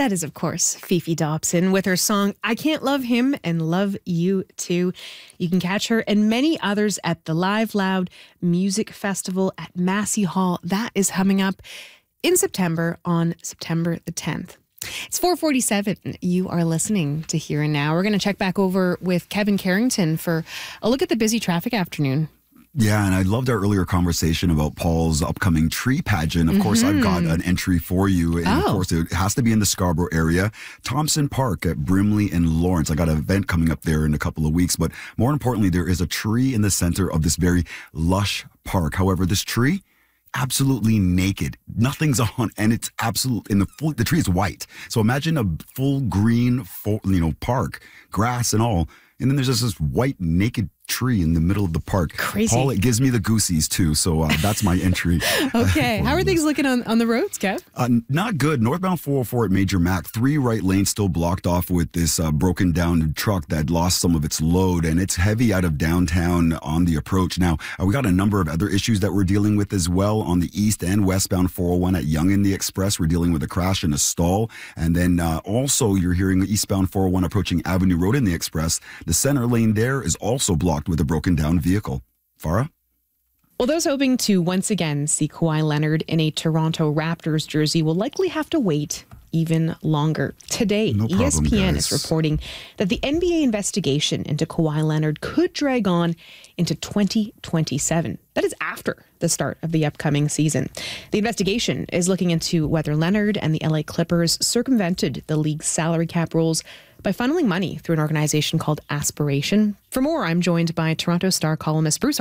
That is, of course, Fifi Dobson with her song I Can't Love Him and Love You Too. You can catch her and many others at the Live Loud Music Festival at Massey Hall. That is coming up in September on September the 10th. It's 4:47. You are listening to Here and Now. We're going to check back over with Kevin Carrington for a look at the busy traffic afternoon. Yeah, and I loved our earlier conversation about Paul's upcoming tree pageant. Of course, I've got an entry for you. And of course, it has to be in the Scarborough area. Thompson Park at Brimley and Lawrence. I got an event coming up there in a couple of weeks. But more importantly, there is a tree in the center of this very lush park. However, this tree, absolutely naked. Nothing's on, and it's the tree is white. So imagine a full green, park, grass and all. And then there's just this white, naked tree in the middle of the park. Crazy. Paul, it gives me the goosies too. So that's my entry. Okay. How are things looking on the roads, Kev? Not good. Northbound 404 at Major Mac. 3 right lanes still blocked off with this broken down truck that lost some of its load. And it's heavy out of downtown on the approach. Now, we got a number of other issues that we're dealing with as well on the east and westbound 401 at Yonge and the Express. We're dealing with a crash and a stall. And then also you're hearing eastbound 401 approaching Avenue Road in the Express. The center lane there is also blocked with a broken down vehicle. Farah? Well, those hoping to once again see Kawhi Leonard in a Toronto Raptors jersey will likely have to wait even longer. Today, ESPN is reporting that the NBA investigation into Kawhi Leonard could drag on into 2027. That is after the start of the upcoming season. The investigation is looking into whether Leonard and the LA Clippers circumvented the league's salary cap rules by funneling money through an organization called Aspiration. For more, I'm joined by Toronto Star columnist Bruce